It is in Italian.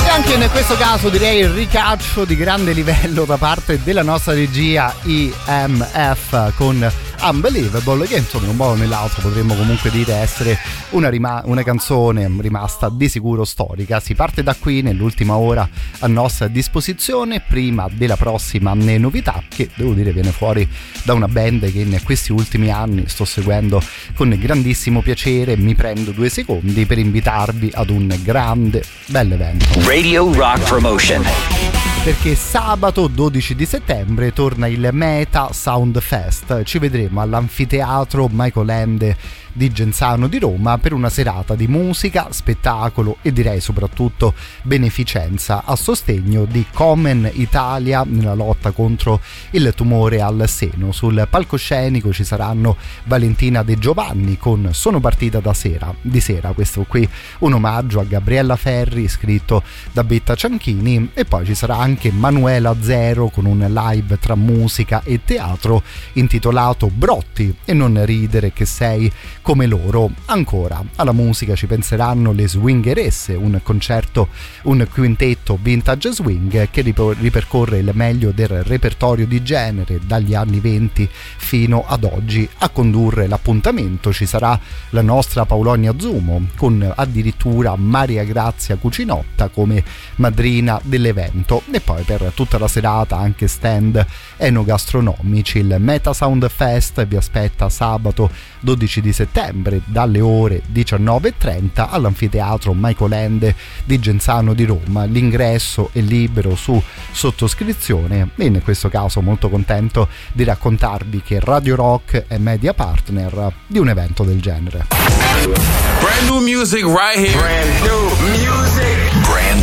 Anche in questo caso direi il ricaccio di grande livello da parte della nostra regia IMF con Unbelievable, che insomma in un modo o nell'altro potremmo comunque dire essere una canzone rimasta di sicuro storica. Si parte da qui nell'ultima ora a nostra disposizione, prima della prossima novità, che devo dire viene fuori da una band che in questi ultimi anni sto seguendo con grandissimo piacere. Mi prendo 2 secondi per invitarvi ad un grande bell'evento. Radio Rock Promotion. Perché sabato 12 di settembre torna il Meta Sound Fest. Ci vedremo all'anfiteatro Michael Ende di Genzano di Roma per una serata di musica, spettacolo e direi soprattutto beneficenza a sostegno di Komen Italia nella lotta contro il tumore al seno. Sul palcoscenico ci saranno Valentina De Giovanni con Sono partita di sera, questo qui un omaggio a Gabriella Ferri scritto da Betta Cianchini, e poi ci sarà anche Manuela Zero con un live tra musica e teatro intitolato Brotti e non ridere che sei come loro. Ancora alla musica ci penseranno le Swingeresse, un quintetto vintage swing che ripercorre il meglio del repertorio di genere dagli anni 20 fino ad oggi. A condurre l'appuntamento ci sarà la nostra Paulonia Zumo con addirittura Maria Grazia Cucinotta come madrina dell'evento, e poi per tutta la serata anche stand enogastronomici. Il Meta Sound Fest vi aspetta sabato 12 di settembre dalle ore 19:30 all'anfiteatro Michael Ende di Genzano di Roma. L'ingresso è libero su sottoscrizione e in questo caso molto contento di raccontarvi che Radio Rock è media partner di un evento del genere. Brand new music right here. Brand new music. Brand